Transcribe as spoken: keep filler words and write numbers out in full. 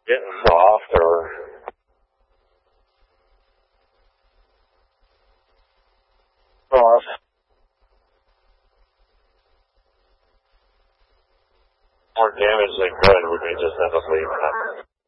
getting soft or soft. More damage than good, we may just end up leaving it.